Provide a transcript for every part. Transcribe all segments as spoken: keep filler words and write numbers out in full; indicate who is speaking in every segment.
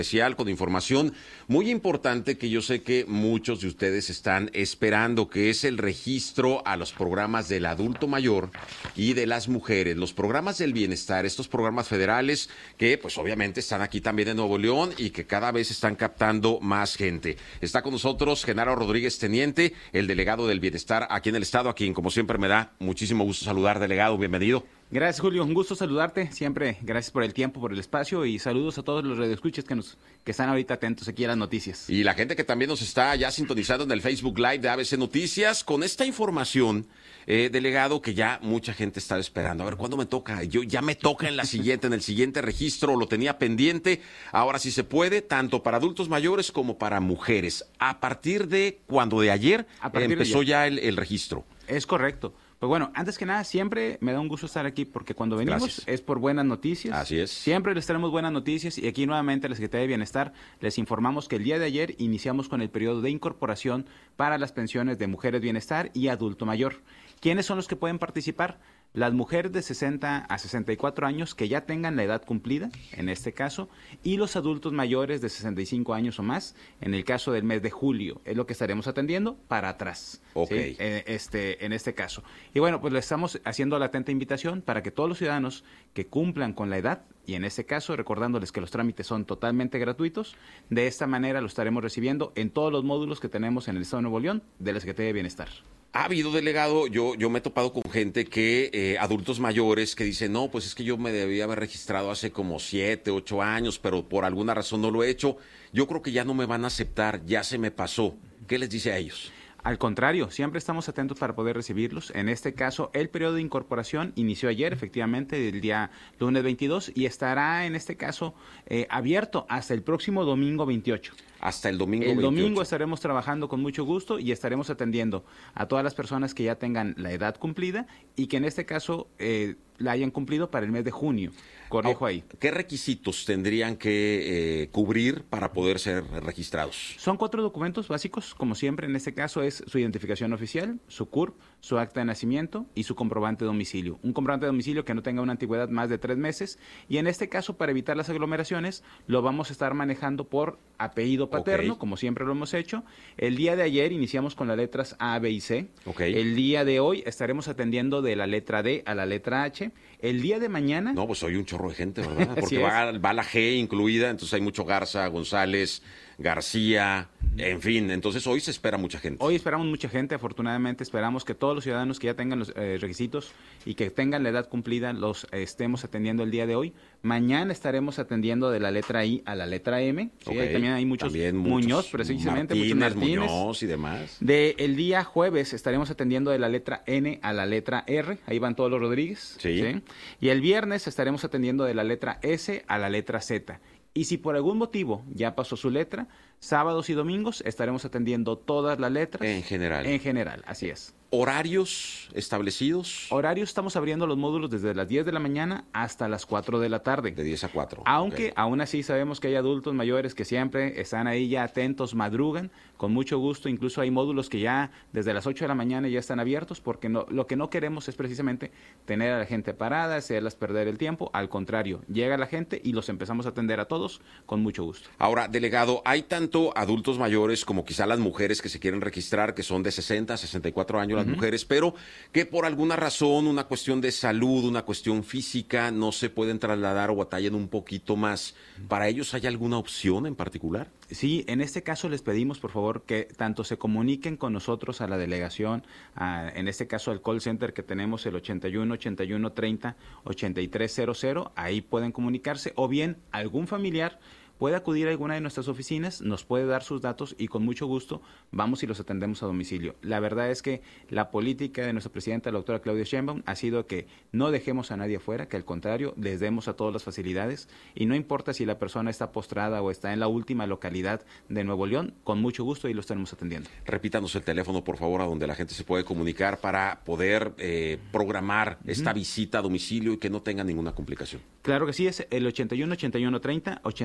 Speaker 1: Especial con información muy importante que yo sé que muchos de ustedes están esperando, que es el registro a los programas del adulto mayor y de las mujeres, los programas del bienestar, estos programas federales que pues obviamente están aquí también en Nuevo León y que cada vez están captando más gente. Está con nosotros Genaro Rodríguez Teniente, el delegado del bienestar aquí en el estado, a quien como siempre me da muchísimo gusto saludar, delegado, bienvenido.
Speaker 2: Gracias, Julio, un gusto saludarte, siempre gracias por el tiempo, por el espacio y saludos a todos los radioescuchas que nos que están ahorita atentos aquí a las noticias.
Speaker 1: Y la gente que también nos está ya sintonizando en el Facebook Live de A B C Noticias con esta información, eh, delegado, que ya mucha gente está esperando. A ver, ¿cuándo me toca? Yo ya me toca en la siguiente, en el siguiente registro, lo tenía pendiente. Ahora sí se puede, tanto para adultos mayores como para mujeres. ¿A partir de cuándo? ¿De ayer empezó
Speaker 2: de
Speaker 1: ya el, el registro?
Speaker 2: Es correcto. Pues bueno, antes que nada, siempre me da un gusto estar aquí porque cuando venimos
Speaker 1: Gracias.
Speaker 2: Es por buenas noticias.
Speaker 1: Así es.
Speaker 2: Siempre les traemos buenas noticias y aquí nuevamente la Secretaría de Bienestar les informamos que el día de ayer iniciamos con el periodo de incorporación para las pensiones de Mujeres Bienestar y Adulto Mayor. ¿Quiénes son los que pueden participar? Las mujeres de sesenta a sesenta y cuatro años que ya tengan la edad cumplida, en este caso, y los adultos mayores de sesenta y cinco años o más, en el caso del mes de julio. Es lo que estaremos atendiendo para atrás.
Speaker 1: Ok.
Speaker 2: ¿Sí? Eh, este, en este caso. Y bueno, pues le estamos haciendo la atenta invitación para que todos los ciudadanos que cumplan con la edad, y en este caso recordándoles que los trámites son totalmente gratuitos, de esta manera lo estaremos recibiendo en todos los módulos que tenemos en el Estado de Nuevo León de la Secretaría de Bienestar.
Speaker 1: Ha habido, delegado, yo, yo me he topado con gente que, eh, adultos mayores, que dicen, no, pues es que yo me debía haber registrado hace como siete, ocho años, pero por alguna razón no lo he hecho. Yo creo que ya no me van a aceptar, ya se me pasó. ¿Qué les dice a ellos?
Speaker 2: Al contrario, siempre estamos atentos para poder recibirlos. En este caso, el periodo de incorporación inició ayer, efectivamente, el día lunes veintidós, y estará, en este caso, eh, abierto hasta el próximo domingo veintiocho.
Speaker 1: Hasta el domingo
Speaker 2: El
Speaker 1: veintiocho.
Speaker 2: domingo estaremos trabajando con mucho gusto y estaremos atendiendo a todas las personas que ya tengan la edad cumplida y que en este caso eh, la hayan cumplido para el mes de junio. Corrijo ahí.
Speaker 1: ¿Qué requisitos tendrían que eh, cubrir para poder ser registrados?
Speaker 2: Son cuatro documentos básicos, como siempre, en este caso es su identificación oficial, su C U R P, su acta de nacimiento y su comprobante de domicilio. Un comprobante de domicilio que no tenga una antigüedad más de tres meses y en este caso, para evitar las aglomeraciones, lo vamos a estar manejando por apellido paterno, okay, como siempre lo hemos hecho. El día de ayer iniciamos con las letras A, B y C.
Speaker 1: Okay.
Speaker 2: El día de hoy estaremos atendiendo de la letra D a la letra H. El día de mañana...
Speaker 1: No, pues soy un chorro de gente, ¿verdad? Porque va, va la G incluida, entonces hay mucho Garza, González, García, en fin, entonces hoy se espera mucha gente.
Speaker 2: Hoy esperamos mucha gente, afortunadamente esperamos que todos los ciudadanos que ya tengan los eh, requisitos y que tengan la edad cumplida los eh, estemos atendiendo el día de hoy. Mañana estaremos atendiendo de la letra I a la letra M. Sí,
Speaker 1: okay.
Speaker 2: También hay muchos,
Speaker 1: también
Speaker 2: muchos Muñoz,
Speaker 1: precisamente,
Speaker 2: Martínez,
Speaker 1: muchos
Speaker 2: Martínez.
Speaker 1: Muñoz y demás.
Speaker 2: De el día jueves estaremos atendiendo de la letra N a la letra R, ahí van todos los Rodríguez.
Speaker 1: Sí.
Speaker 2: ¿sí? Y el viernes estaremos atendiendo de la letra S a la letra Z. Y si por algún motivo ya pasó su letra, sábados y domingos estaremos atendiendo todas las letras.
Speaker 1: En general.
Speaker 2: En general, así es.
Speaker 1: ¿Horarios establecidos?
Speaker 2: Horarios, estamos abriendo los módulos desde las diez de la mañana hasta las cuatro de la tarde.
Speaker 1: De diez a cuatro.
Speaker 2: Aunque
Speaker 1: okay.
Speaker 2: aún así sabemos que hay adultos mayores que siempre están ahí ya atentos, madrugan, con mucho gusto. Incluso hay módulos que ya desde las ocho de la mañana ya están abiertos porque no, lo que no queremos es precisamente tener a la gente parada, hacerlas perder el tiempo. Al contrario, llega la gente y los empezamos a atender a todos con mucho gusto.
Speaker 1: Ahora, delegado, hay tanto adultos mayores como quizá las mujeres que se quieren registrar, que son de sesenta a sesenta y cuatro años, las uh-huh. mujeres, pero que por alguna razón, una cuestión de salud, una cuestión física, no se pueden trasladar o batallan un poquito más. ¿Para ellos hay alguna opción en particular?
Speaker 2: Sí, en este caso les pedimos, por favor, que tanto se comuniquen con nosotros a la delegación, a, en este caso al call center que tenemos, el ochenta y uno, ochenta y uno, treinta, ochenta y tres cero cero, ahí pueden comunicarse, o bien algún familiar puede acudir a alguna de nuestras oficinas, nos puede dar sus datos y con mucho gusto vamos y los atendemos a domicilio. La verdad es que la política de nuestra presidenta, la doctora Claudia Sheinbaum, ha sido que no dejemos a nadie afuera, que al contrario, les demos a todas las facilidades y no importa si la persona está postrada o está en la última localidad de Nuevo León, con mucho gusto y los estaremos atendiendo.
Speaker 1: Repítanos el teléfono, por favor, a donde la gente se puede comunicar para poder eh, programar uh-huh. esta visita a domicilio y que no tenga ninguna complicación.
Speaker 2: Claro que sí, es el ochenta y uno, ochenta y uno, treinta, ochenta y tres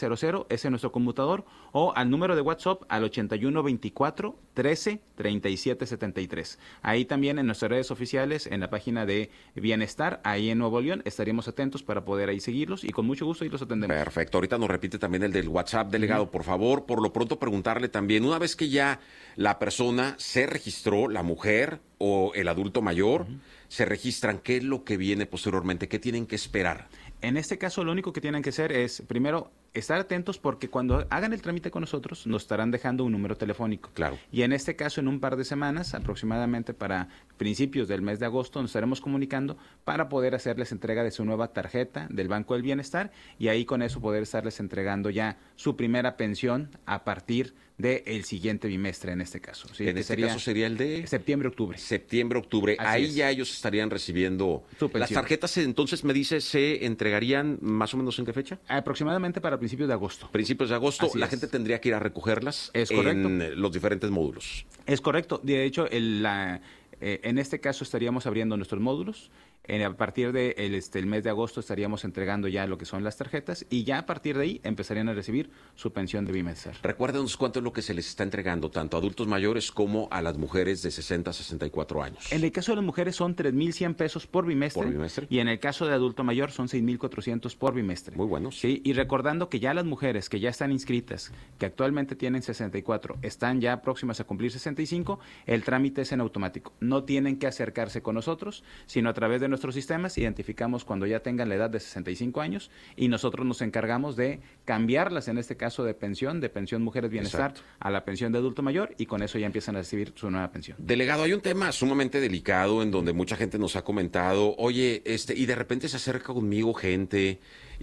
Speaker 2: cero cero, ese es nuestro conmutador, o al número de WhatsApp al ochenta y uno veinticuatro trece treinta y siete setenta y tres. Ahí también en nuestras redes oficiales, en la página de Bienestar, ahí en Nuevo León, estaríamos atentos para poder ahí seguirlos y con mucho gusto ahí los atendemos.
Speaker 1: Perfecto. Ahorita nos repite también el del WhatsApp, delegado, uh-huh. por favor. Por lo pronto preguntarle también, una vez que ya la persona se registró, la mujer o el adulto mayor, uh-huh. se registran, ¿qué es lo que viene posteriormente? ¿Qué tienen que esperar?
Speaker 2: En este caso, lo único que tienen que hacer es, primero, estar atentos porque cuando hagan el trámite con nosotros, nos estarán dejando un número telefónico.
Speaker 1: Claro.
Speaker 2: Y en este caso, en un par de semanas, aproximadamente para principios del mes de agosto, nos estaremos comunicando para poder hacerles entrega de su nueva tarjeta del Banco del Bienestar y ahí con eso poder estarles entregando ya su primera pensión a partir del siguiente bimestre en este caso. ¿Sí?
Speaker 1: En este sería caso sería el de...
Speaker 2: Septiembre-octubre.
Speaker 1: Septiembre-octubre. Ahí
Speaker 2: es.
Speaker 1: Ya ellos estarían recibiendo... Las tarjetas, entonces, me dice, ¿se entregarían más o menos en qué fecha?
Speaker 2: Aproximadamente para principios de agosto.
Speaker 1: Principios de agosto.
Speaker 2: Así
Speaker 1: la
Speaker 2: es.
Speaker 1: gente tendría que ir a recogerlas
Speaker 2: es correcto.
Speaker 1: en los diferentes módulos.
Speaker 2: Es correcto. De hecho, el, la, eh, en este caso estaríamos abriendo nuestros módulos. En, a partir del de este, el mes de agosto estaríamos entregando ya lo que son las tarjetas y ya a partir de ahí empezarían a recibir su pensión de bimestral.
Speaker 1: Recuérdenos cuánto es lo que se les está entregando tanto a adultos mayores como a las mujeres de sesenta a sesenta y cuatro años.
Speaker 2: En el caso de las mujeres son tres mil cien pesos por bimestre,
Speaker 1: por bimestre
Speaker 2: y en el caso de adulto mayor son seis mil cuatrocientos por bimestre.
Speaker 1: Muy buenos.
Speaker 2: Sí, y recordando que ya las mujeres que ya están inscritas, que actualmente tienen sesenta y cuatro, están ya próximas a cumplir sesenta y cinco, el trámite es en automático. No tienen que acercarse con nosotros, sino a través de nuestros sistemas y identificamos cuando ya tengan la edad de sesenta y cinco años y nosotros nos encargamos de cambiarlas, en este caso de pensión, de pensión Mujeres Bienestar, exacto, a la pensión de adulto mayor y con eso ya empiezan a recibir su nueva pensión.
Speaker 1: Delegado, hay un tema sumamente delicado en donde mucha gente nos ha comentado, oye, este, y de repente se acerca conmigo gente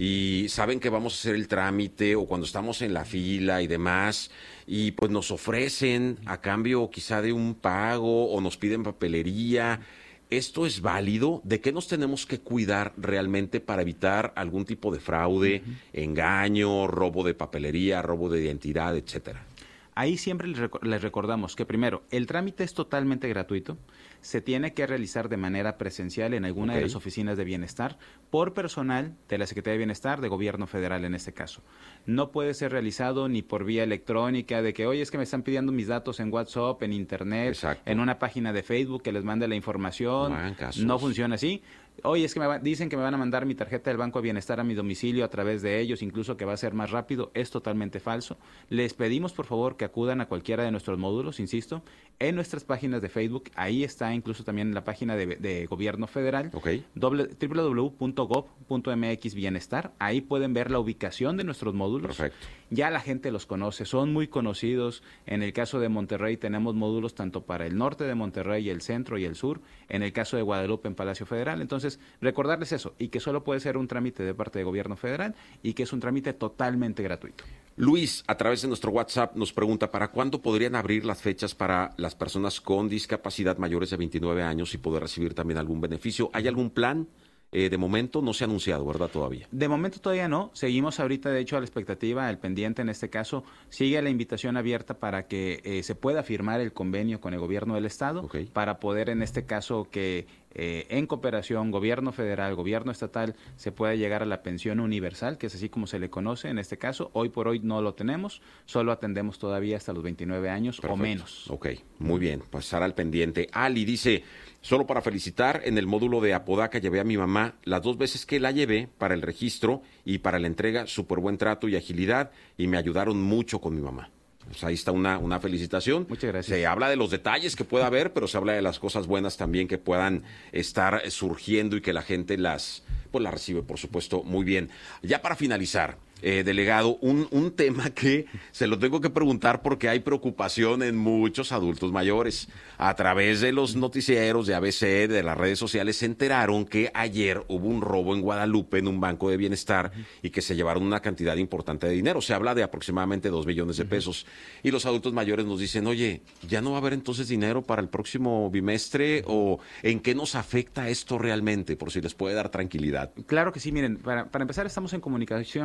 Speaker 1: y saben que vamos a hacer el trámite o cuando estamos en la fila y demás y pues nos ofrecen a cambio quizá de un pago o nos piden papelería. ¿Esto es válido? ¿De qué nos tenemos que cuidar realmente para evitar algún tipo de fraude, uh-huh, engaño, robo de papelería, robo de identidad, etcétera?
Speaker 2: Ahí siempre les, rec- les recordamos que primero, el trámite es totalmente gratuito, se tiene que realizar de manera presencial en alguna okay. de las oficinas de bienestar por personal de la Secretaría de Bienestar de Gobierno Federal en este caso. No puede ser realizado ni por vía electrónica de que, oye, es que me están pidiendo mis datos en WhatsApp, en Internet, exacto, en una página de Facebook que les mande la información. No, no funciona así. Oye, es que me va, dicen que me van a mandar mi tarjeta del Banco de Bienestar a mi domicilio a través de ellos, incluso que va a ser más rápido. Es totalmente falso. Les pedimos, por favor, que acudan a cualquiera de nuestros módulos, insisto, en nuestras páginas de Facebook. Ahí está incluso también en la página de, de Gobierno Federal,
Speaker 1: okay.
Speaker 2: doble, doble u doble u doble u punto gob punto m x Bienestar. Ahí pueden ver la ubicación de nuestros módulos.
Speaker 1: Perfecto.
Speaker 2: Ya la gente los conoce, son muy conocidos. En el caso de Monterrey tenemos módulos tanto para el norte de Monterrey, el centro y el sur. En el caso de Guadalupe, en Palacio Federal. Entonces, recordarles eso, y que solo puede ser un trámite de parte de Gobierno Federal y que es un trámite totalmente gratuito.
Speaker 1: Luis, a través de nuestro WhatsApp, nos pregunta ¿para cuándo podrían abrir las fechas para las personas con discapacidad mayores de veintinueve años y poder recibir también algún beneficio? ¿Hay algún plan? Eh, de momento no se ha anunciado, ¿verdad? Todavía.
Speaker 2: De momento todavía no. Seguimos ahorita, de hecho, a la expectativa, al pendiente en este caso. Sigue la invitación abierta para que eh, se pueda firmar el convenio con el gobierno del estado,
Speaker 1: okay,
Speaker 2: para poder, en este caso, que eh, en cooperación, gobierno federal, gobierno estatal, se pueda llegar a la pensión universal, que es así como se le conoce en este caso. Hoy por hoy no lo tenemos, solo atendemos todavía hasta los veintinueve años. Perfecto. O menos.
Speaker 1: Ok, muy bien, pues estar al pendiente. Ali dice, solo para felicitar, en el módulo de Apodaca llevé a mi mamá las dos veces que la llevé para el registro y para la entrega, súper buen trato y agilidad, y me ayudaron mucho con mi mamá. Pues ahí está una, una felicitación.
Speaker 2: Muchas gracias.
Speaker 1: Se habla de los detalles que pueda haber, pero se habla de las cosas buenas también que puedan estar surgiendo y que la gente las, pues las recibe, por supuesto, muy bien. Ya para finalizar, eh, delegado, un, un tema que se lo tengo que preguntar porque hay preocupación en muchos adultos mayores. A través de los noticieros de A B C, de las redes sociales, se enteraron que ayer hubo un robo en Guadalupe en un banco de bienestar uh-huh. y que se llevaron una cantidad importante de dinero. Se habla de aproximadamente dos millones de pesos. Uh-huh. Y los adultos mayores nos dicen, oye, ¿ya no va a haber entonces dinero para el próximo bimestre? ¿O en qué nos afecta esto realmente? Por si les puede dar tranquilidad.
Speaker 2: Claro que sí, miren, para, para empezar estamos en comunicación, de hecho, con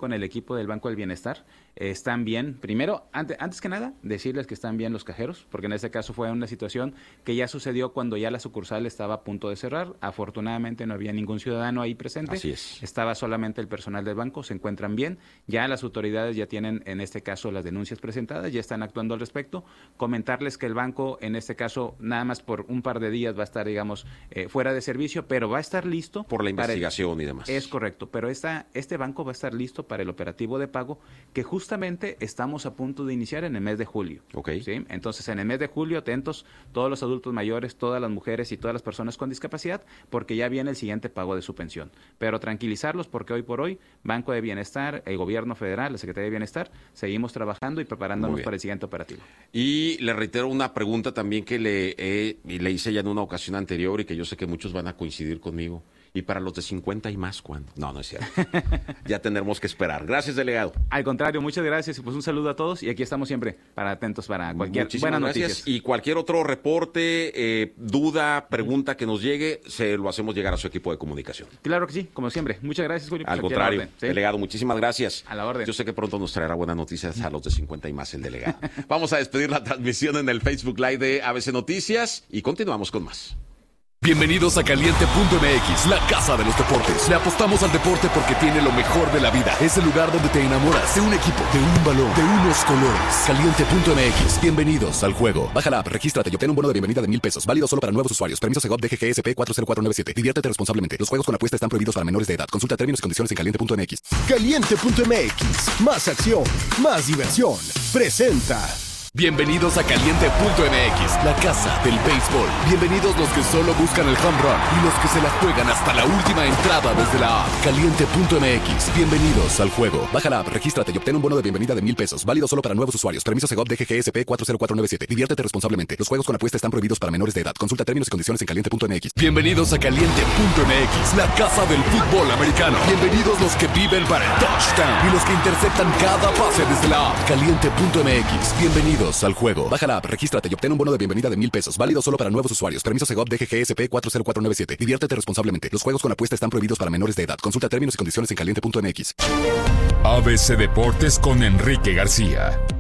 Speaker 2: con el equipo del Banco del Bienestar. Eh, están bien. Primero, antes, antes que nada, decirles que están bien los cajeros, porque en este caso fue una situación que ya sucedió cuando ya la sucursal estaba a punto de cerrar. Afortunadamente no había ningún ciudadano ahí presente.
Speaker 1: Así es.
Speaker 2: Estaba solamente el personal del banco, se encuentran bien. Ya las autoridades ya tienen, en este caso, las denuncias presentadas, ya están actuando al respecto. Comentarles que el banco, en este caso, nada más por un par de días va a estar, digamos, eh, fuera de servicio, pero va a estar listo.
Speaker 1: Por la investigación
Speaker 2: el,
Speaker 1: y demás.
Speaker 2: Es correcto, pero esta, este banco va a estar listo para el operativo de pago que justamente estamos a punto de iniciar en el mes de julio.
Speaker 1: Okay.
Speaker 2: ¿Sí? Entonces, en el mes de julio, atentos todos los adultos mayores, todas las mujeres y todas las personas con discapacidad, porque ya viene el siguiente pago de su pensión. Pero tranquilizarlos porque hoy por hoy, Banco de Bienestar, el Gobierno Federal, la Secretaría de Bienestar, seguimos trabajando y preparándonos para el siguiente operativo.
Speaker 1: Y le reitero una pregunta también que le, eh, le hice ya en una ocasión anterior y que yo sé que muchos van a coincidir conmigo. ¿Y para los de cincuenta y más cuándo? No, no es cierto. Ya tendremos que esperar. Gracias, delegado.
Speaker 2: Al contrario, muchas gracias y pues un saludo a todos y aquí estamos siempre para atentos para cualquier buena noticia.
Speaker 1: Y cualquier otro reporte, eh, duda, pregunta que nos llegue, se lo hacemos llegar a su equipo de comunicación.
Speaker 2: Claro que sí, como siempre. Muchas gracias, Julio.
Speaker 1: Al contrario, orden, ¿sí? Delegado, muchísimas gracias.
Speaker 2: A la orden.
Speaker 1: Yo sé que pronto nos traerá buenas noticias a los de cincuenta y más el delegado. Vamos a despedir la transmisión en el Facebook Live de A B C Noticias y continuamos con más.
Speaker 3: Bienvenidos a Caliente punto M X, la casa de los deportes. Le apostamos al deporte porque tiene lo mejor de la vida. Es el lugar donde te enamoras de un equipo, de un balón, de unos colores. Caliente punto M X, bienvenidos al juego. Baja la app, regístrate y obtén un bono de bienvenida de mil pesos. Válido solo para nuevos usuarios. Permiso Segov D G G S P cuatro cero cuatro nueve siete. Diviértete responsablemente. Los juegos con apuesta están prohibidos para menores de edad. Consulta términos y condiciones en Caliente punto M X.
Speaker 4: Caliente punto M X, más acción, más diversión. Presenta.
Speaker 3: Bienvenidos a Caliente punto M X, la casa del béisbol. Bienvenidos los que solo buscan el home run y los que se la juegan hasta la última entrada desde la app. Caliente punto M X, bienvenidos al juego. Baja la app, regístrate y obtén un bono de bienvenida de mil pesos. Válido solo para nuevos usuarios. Permiso Segov D G G S P cuatro cero cuatro nueve siete. Diviértete responsablemente. Los juegos con apuesta están prohibidos para menores de edad. Consulta términos y condiciones en Caliente punto M X. Bienvenidos a Caliente punto M X, la casa del fútbol americano. Bienvenidos los que viven para el touchdown y los que interceptan cada pase desde la app. Caliente punto M X, bienvenidos al juego. Baja la app, regístrate y obtén un bono de bienvenida de mil pesos. Válido solo para nuevos usuarios. Permiso Segov D G G S P cuatro cero cuatro nueve siete. Diviértete responsablemente. Los juegos con apuesta están prohibidos para menores de edad. Consulta términos y condiciones en Caliente punto M X.
Speaker 5: A B C Deportes con Enrique García.